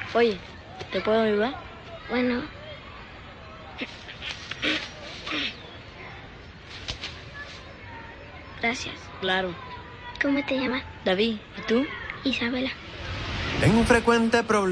Oye, ¿te puedo ayudar? Bueno. Gracias. Claro. ¿Cómo te llamas? David, ¿y tú? Isabela. En un frecuente problema.